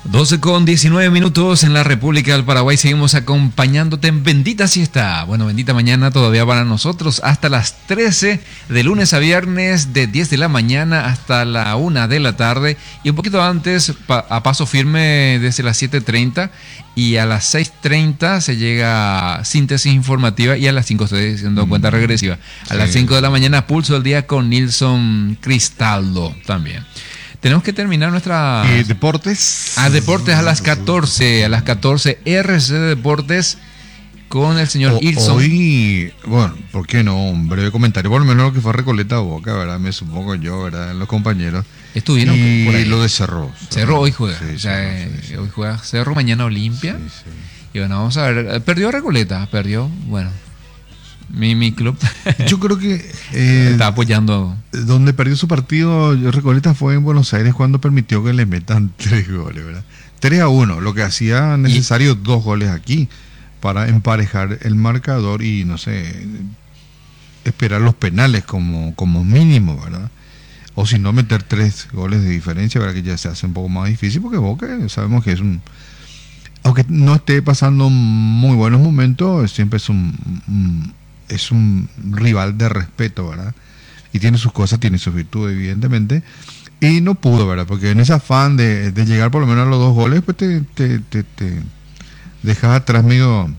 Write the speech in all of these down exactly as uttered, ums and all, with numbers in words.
doce con diecinueve minutos en la República del Paraguay. Seguimos acompañándote en Bendita Siesta. Bueno, bendita mañana todavía para nosotros. Hasta las trece, de lunes a viernes, de diez de la mañana hasta la una de la tarde. Y un poquito antes, pa- a paso firme desde las siete treinta. Y a las seis treinta se llega síntesis informativa. Y a las cinco estoy haciendo mm. cuenta regresiva. A sí. las cinco de la mañana, Pulso del Día con Nilson Cristaldo también. Tenemos que terminar nuestra... Eh, deportes. A deportes a las catorce. A las catorce, R C Deportes con el señor o, Ilson. Hoy, bueno, ¿por qué no? Un breve comentario, por lo menos lo que fue Recoleta Boca, ¿verdad? Me supongo yo, ¿verdad? Los compañeros. Estuvieron y por ahí. Lo de Cerro. Cerro hoy juega. Sí, o sea, Cerro, sí, sí. Hoy juega Cerro, mañana Olimpia. Sí, sí. Y bueno, vamos a ver. Perdió Recoleta, perdió, bueno... Mi, mi club. Yo creo que eh, está apoyando. Donde perdió su partido Recoleta fue en Buenos Aires cuando permitió que le metan tres goles, ¿verdad? tres a uno, lo que hacía necesario y... dos goles aquí para emparejar el marcador y no sé, esperar los penales como, como mínimo, ¿verdad? O si no, meter tres goles de diferencia, ¿verdad? Que ya se hace un poco más difícil porque Boca sabemos que es un... Aunque no esté pasando muy buenos momentos, siempre es un... un es un rival de respeto, ¿verdad? Y tiene sus cosas, tiene sus virtudes, evidentemente. Y no pudo, ¿verdad? Porque en ese afán de, de llegar por lo menos a los dos goles, pues te, te, te, te dejas atrás medio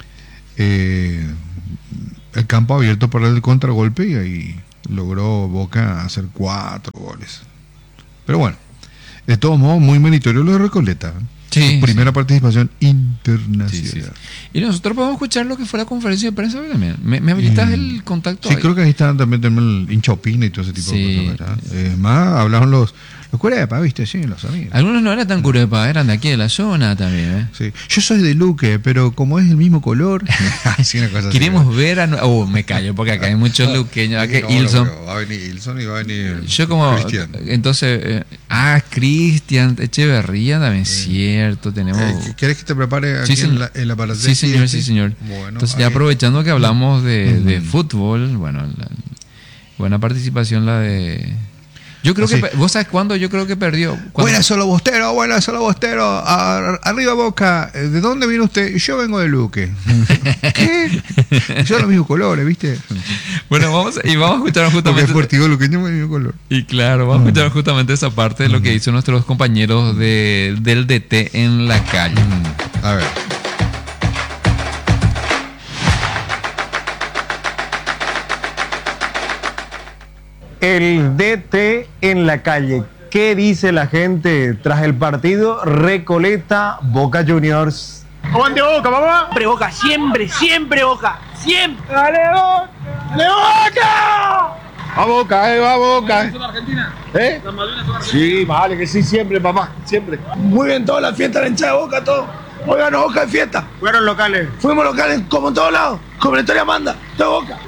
eh, el campo abierto para el contragolpe y ahí logró Boca hacer cuatro goles. Pero bueno, de todos modos, muy meritorio lo de Recoleta, ¿eh? Sí, Su primera sí. participación internacional. Sí, sí. Y nosotros podemos escuchar lo que fue la conferencia de prensa también. ¿Me, me habilitas y, el contacto? Sí, ahí? Creo que ahí está también, también el hincha opina y todo ese tipo sí. de cosas, ¿verdad? Eh, más hablaron los los curepas, ¿viste? Sí, los amigos. Algunos no eran tan curepas, eran de aquí de la zona también, ¿eh? Sí. Yo soy de Luque, pero como es el mismo color, sí, una cosa queremos así, ver a... Oh, me callo, porque acá hay muchos luqueños. Acá no, Ilson. no, va a venir Ilson y va a venir Yo como... Cristian. Entonces... Eh, ah, Cristian Echeverría también, sí. Cierto, tenemos... Eh, ¿Quieres que te prepare aquí sí, en la, en la para Sí, señor, sí, señor. Bueno, entonces, ya ahí. aprovechando que hablamos de, Mm. de fútbol, bueno, la, buena participación la de... Yo creo Así. que... ¿Vos sabés cuándo? Yo creo que perdió. ¿Cuándo? Buenas, solo Bostero, buenas, solo Bostero. Ar- arriba Boca. ¿De dónde viene usted? Yo vengo de Luque. ¿Qué? Son los mismos colores, ¿viste? Bueno, vamos y vamos a escuchar Porque justamente... es Deportivo Luqueño es el mismo color. Y claro, vamos a escuchar justamente esa parte de lo que hizo nuestros compañeros de, del D T en la calle. A ver. El D T en la calle. ¿Qué dice la gente tras el partido Recoleta Boca Juniors? ¡Aguante Boca, papá! Siempre Boca, siempre, siempre Boca, siempre. ¡Dale Boca! ¡Dale Boca! Va Boca, eh, va Boca. ¿Son Argentina? ¿Eh? ¿Las Malvinas son Argentina? Sí, vale, que sí, siempre, papá, siempre. Muy bien, toda la fiesta, la hinchada de Boca, todo. Hoy ganó Boca de fiesta. Fueron locales. Fuimos locales como en todos lados. Como la historia manda, de Boca.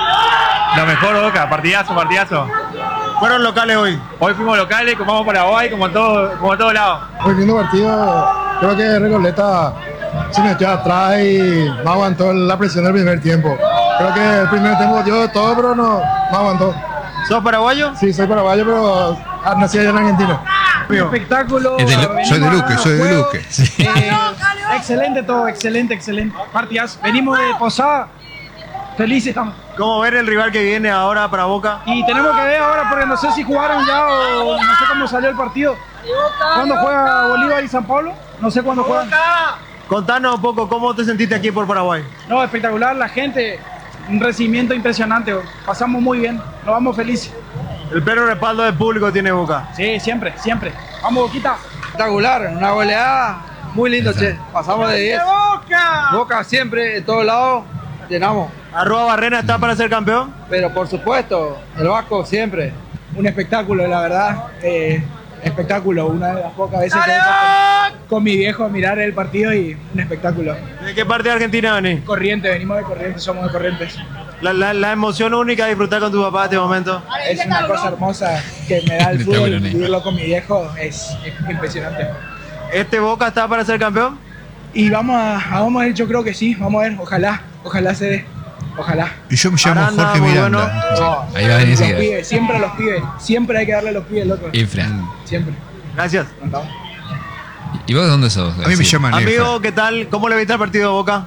Lo mejor Boca, partidazo, partidazo. Fueron locales hoy. Hoy fuimos locales, como vamos para Paraguay, como en todo, como en todos lados. Muy lindo partido, creo que Recoleta se metió atrás y no aguantó la presión del primer tiempo. Creo que el primer tiempo dio todo, pero no, no aguantó. ¿Sos paraguayo? Sí, soy paraguayo, pero nací allá en Argentina. Un espectáculo. Es de Lu- Soy de Luque, soy de Luque. Eh, excelente todo, excelente, excelente. Partidas. Venimos de Posada. Felices estamos. ¿Cómo ver el rival que viene ahora para Boca? Y tenemos que ver ahora porque no sé si jugaron ya o no sé cómo salió el partido. ¿Cuándo juega Bolívar y San Pablo? No sé cuándo juegan. Contanos un poco, ¿cómo te sentiste aquí por Paraguay? No, espectacular, la gente, un recibimiento impresionante. Pasamos muy bien, nos vamos felices. El pleno respaldo del público tiene Boca. Sí, siempre, siempre. Vamos, Boquita. Espectacular, una goleada muy lindo, che. Pasamos de diez. Boca! Boca siempre, en todos lados, llenamos. ¿Arroba Barrena está para ser campeón? Pero por supuesto, el Vasco siempre. Un espectáculo, la verdad. Eh, espectáculo, una de las pocas veces que vengo con, con mi viejo a mirar el partido y un espectáculo. ¿De qué parte de Argentina venís? Corrientes, venimos de Corrientes, somos de Corrientes. La, la, la emoción única de disfrutar con tu papá en este momento. Es una cosa hermosa que me da el Está fútbol, bueno, ¿no? vivirlo con mi viejo es, es impresionante. ¿Este Boca está para ser campeón? Y vamos a, vamos a ver, yo creo que sí, vamos a ver, ojalá, ojalá se dé, ojalá. Y yo me llamo Aranda, Jorge muy Miranda. bueno. Ahí va a venir Los enseguida. pibes, siempre a los pibes, siempre hay que darle a los pibes, loco. Infra. Siempre. Gracias. Andamos. ¿Y vos de dónde sos? A mí me llaman Amigo, ¿qué tal? ¿Cómo le viste el partido de Boca?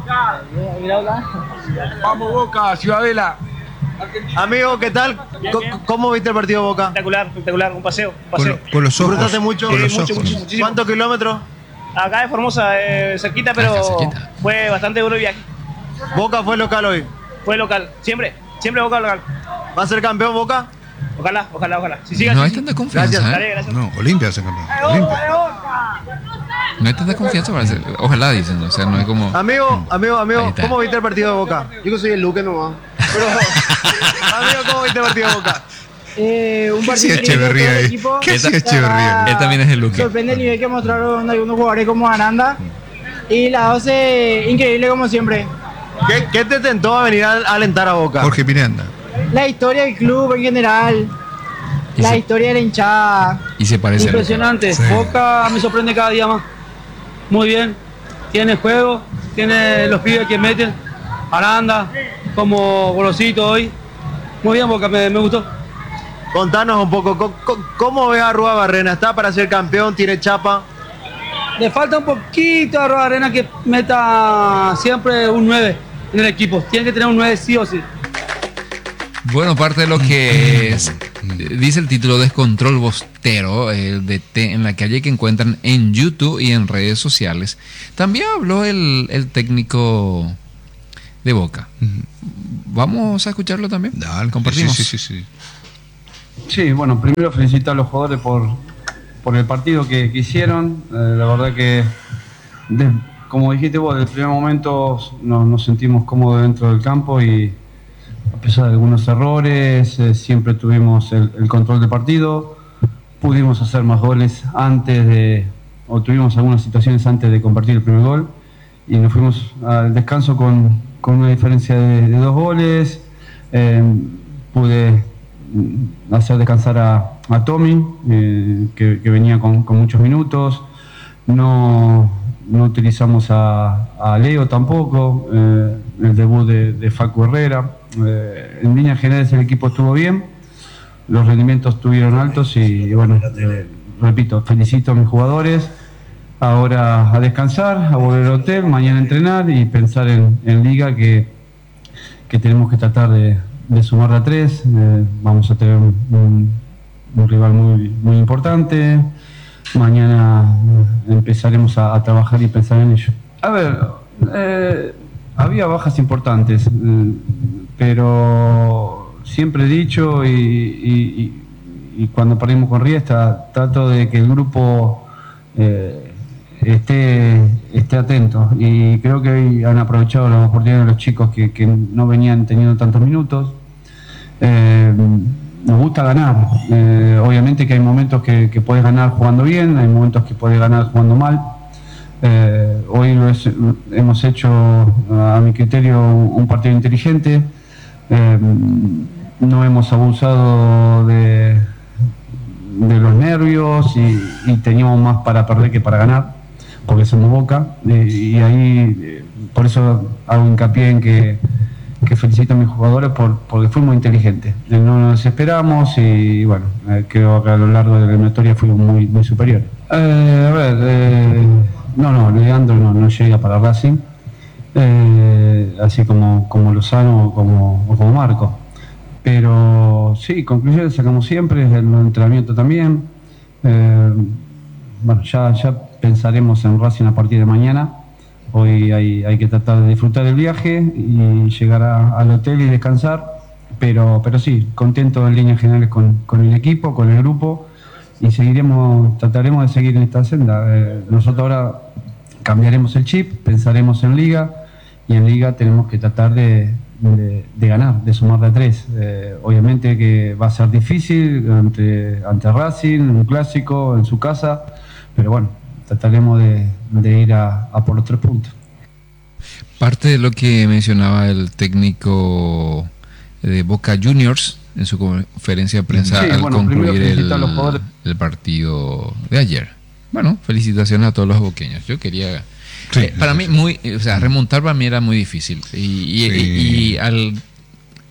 Vamos Boca, Ciudadela. Amigo, ¿qué tal? Co- ¿Cómo viste el partido de Boca? Espectacular, espectacular, un paseo, un Con, paseo. lo- con los ojos. ¿Disfrutaste mucho? Con Sí, los mucho, ojos. mucho, muchísimo. ¿Cuántos kilómetros? Acá es Formosa, eh, cerquita, pero Acá cerquita. fue bastante duro el viaje. Boca fue local hoy. Fue local, siempre, siempre Boca local. ¿Va a ser campeón Boca? Ojalá, ojalá, ojalá. Si siga No hay así, tanta confianza. Gracias, ¿eh? dale, gracias. No, Olimpia se campeón. Olimpia. No hay tanta confianza para hacer. Ojalá, dicen. O sea, no hay como. Amigo, amigo, Ahí amigo, está. ¿cómo viste el partido de Boca? Yo que soy el Luque nomás. Pero, amigo, ¿cómo viste el partido de Boca? Eh, un ¿Qué partido hacía Echeverría todo el ahí? equipo. ¿Qué hacía Esta- Echeverría ahí? Él también es el Luque. Sorprende el nivel que mostraron algunos jugadores como Aranda. Y la doce, increíble como siempre. ¿Qué, qué te tentó a venir a alentar a Boca? Jorge Miranda. La historia del club en general. Y La se- historia de la hinchada. Y se parece a Luque. Impresionante. Sí. Boca me sorprende cada día más. Muy bien. Tiene juego, tiene los pibes que meten. Aranda, como Golosito hoy. Muy bien, Boca, me, me gustó. Contanos un poco, co- co- ¿cómo ves a Rúa Barrena? ¿Está para ser campeón? ¿Tiene chapa? Le falta un poquito a Roda Arena que meta siempre un nueve en el equipo. Tiene que tener un nueve sí o sí. Bueno, parte de lo que es, dice el título Descontrol Bostero, el D T en la calle, que encuentran en YouTube y en redes sociales. También habló el, el técnico de Boca. Vamos a escucharlo también. Dale, Compartimos. Sí, sí, sí, sí. Sí, bueno, primero felicitar a los jugadores por, por el partido que, que hicieron. Eh, la verdad que, de- como dijiste vos, desde el primer momento nos, nos sentimos cómodos dentro del campo y a pesar de algunos errores, eh, siempre tuvimos el, el control del partido. Pudimos hacer más goles antes de, o tuvimos algunas situaciones antes de convertir el primer gol y nos fuimos al descanso con, con una diferencia de, de dos goles. Eh, pude mm, hacer descansar a, a Tommy, eh, que, que venía con, con muchos minutos. No, no utilizamos a, a Leo tampoco, eh, el debut de, de Facu Herrera. Eh, en líneas generales el equipo estuvo bien, los rendimientos estuvieron altos y, y bueno, eh, repito, felicito a mis jugadores. Ahora a descansar, a volver al hotel, mañana a entrenar y pensar en, en Liga que, que tenemos que tratar de, de sumar a tres. Eh, vamos a tener un, un, un rival muy, muy importante. Mañana eh, empezaremos a, a trabajar y pensar en ello. A ver, eh, había bajas importantes, eh, pero siempre he dicho y, y, y, y cuando perdimos con Riestra, trato de que el grupo eh, esté, esté atento y creo que hoy han aprovechado las oportunidades de los chicos que, que no venían teniendo tantos minutos. Eh, nos gusta ganar, eh, obviamente que hay momentos que, que puedes ganar jugando bien, hay momentos que puedes ganar jugando mal. Eh, hoy lo es- hemos hecho, a mi criterio, un partido inteligente. Eh, no hemos abusado de, de los nervios y, y teníamos más para perder que para ganar, porque somos Boca. Eh, y ahí, eh, por eso hago hincapié en que, que felicito a mis jugadores por, porque fuimos inteligentes. Eh, no nos desesperamos y bueno, eh, creo que a lo largo de la eliminatoria fuimos muy, muy superiores. Eh, a ver, eh, no, no, Leandro no, no llega para Racing, eh, así como, como Lozano o como, o como Marco. Pero sí, conclusiones sacamos siempre, el entrenamiento también. Eh, bueno, ya, ya pensaremos en Racing a partir de mañana. Hoy hay, hay que tratar de disfrutar del viaje y llegar a- al hotel y descansar. Pero, pero sí, contento en líneas generales con, con el equipo, con el grupo y seguiremos, trataremos de seguir en esta senda. Eh, nosotros ahora cambiaremos el chip, pensaremos en Liga y en Liga tenemos que tratar de, de, de ganar, de sumar de a tres. Eh, obviamente que va a ser difícil ante, ante Racing, un clásico en su casa, pero bueno, trataremos de, de ir a, a por los tres puntos. Parte de lo que mencionaba el técnico de Boca Juniors en su conferencia de prensa Sí, al bueno, concluir primero felicitar el, a los jugadores. el partido de ayer. Bueno, felicitaciones a todos los boqueños. Yo quería... Sí, eh, para sí, mí, sí. muy, o sea, remontar para mí era muy difícil. Y, y, Sí. y- y al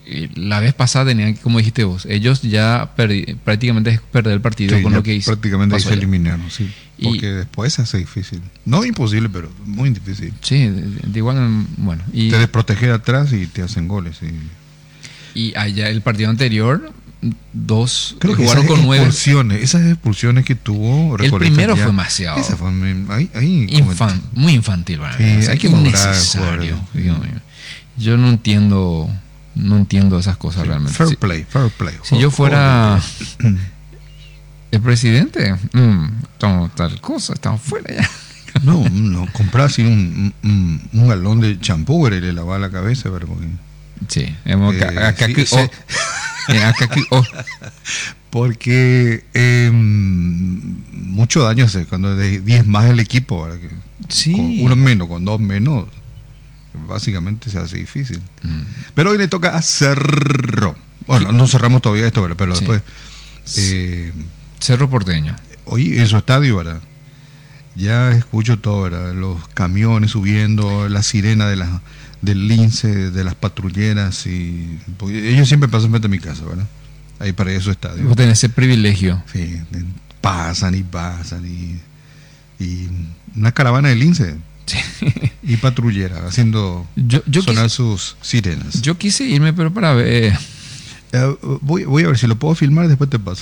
la vez pasada tenían, como dijiste vos, ellos ya perdi- prácticamente es perder el partido Sí, con ya lo que hizo. prácticamente ahí pasó se allá. eliminaron, sí. Y- Porque después se hace difícil. No imposible, pero muy difícil. Sí, de, de igual, bueno. Y, Te desprotege atrás y te hacen goles. Sí. y allá el partido anterior, dos Creo que jugaron esas con nueve. expulsiones, esas expulsiones que tuvo El Recoleta primero ya- fue demasiado. Esa fue muy- ahí, ahí Infan- muy infantil, ¿verdad? Sí, O sea, hay que que lograr innecesario. jugar. Dios mío. Yo no entiendo, no entiendo esas cosas realmente. Fair Si- play, fair play. Si yo fuera el presidente, mm, no, tal cosa, estamos fuera ya. No, no, comprar así un, un, un galón de champú y le lavar la cabeza, pero porque, Sí, hemos Eh, acá, acá sí, que- sí. oh, eh, acá que- oh. porque eh, mucho daño hace cuando de diez más el equipo, ¿verdad? Que Sí. con uno menos, con dos menos, básicamente se hace difícil. Mm. Pero hoy le toca a Cerro. Bueno, no cerramos todavía esto, ¿verdad? Pero Sí. después, eh, Cerro Porteño. hoy en su estadio, ¿verdad? Ya escucho todo, ¿verdad? Los camiones subiendo, la sirena de las del lince, de las patrulleras y porque ellos siempre pasan frente a mi casa, ¿verdad? Ahí para eso estadio. Vos tenés ese privilegio. Sí, pasan y pasan y, y una caravana de lince y patrullera haciendo Yo, yo, sonar quise, sus sirenas. yo quise irme, pero para ver. Eh, voy, voy a ver si lo puedo filmar, después te paso.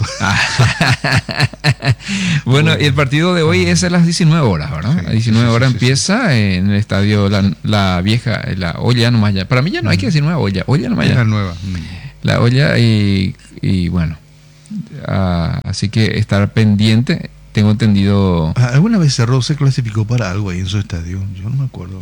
Bueno, y el partido de hoy es a las diecinueve horas, ¿verdad? Sí, a diecinueve sí, sí, horas sí, empieza en el estadio La, la Vieja, la olla nomás ya. Para mí ya no hay que decir nueva olla, olla nomás Es la ya. nueva. Mm. La olla y, y bueno. Ah, así que estar pendiente. Tengo entendido. Ah, ¿alguna vez Cerro se clasificó para algo ahí en su estadio? Yo no me acuerdo.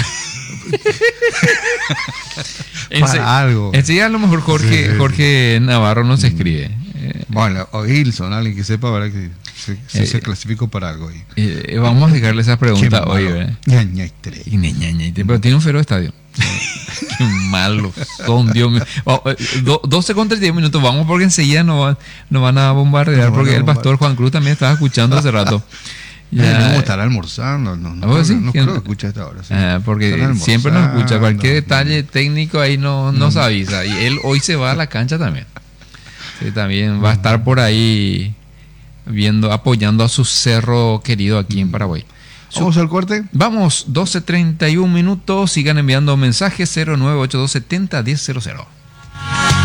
Ense- para algo. Enseguida a lo mejor Jorge, Sí, sí. Jorge Navarro nos escribe. Eh, Bueno, o Ilson, alguien que sepa, ¿verdad? Que se, si Eh, se clasificó para algo ahí. eh, vamos a dejarle esa pregunta hoy, ¿verdad? Ña, ña, estrella. Y ña, ña, ña, pero tiene un feroz estadio. Qué malos son, Dios mío. Oh, eh, do- doce contra diez minutos, vamos porque enseguida nos van, nos van a bombardear. Nos van Porque a el pastor Juan Cruz también estaba escuchando hace rato. Ya, Ya, no estará almorzando, no, no, ¿Ah, vos creo, sí? no ¿Quién- creo que escuche a esta hora. Sí. ah, porque Estará siempre nos escucha. Cualquier almorzando. detalle técnico ahí no, nos avisa. Y él hoy se va a la cancha también. Sí, también va a estar por ahí viendo, apoyando a su cerro querido aquí en Paraguay. Vamos al corte. Vamos, doce treinta y un minutos. Sigan enviando mensajes cero nueve ocho dos siete cero uno cero uno cero.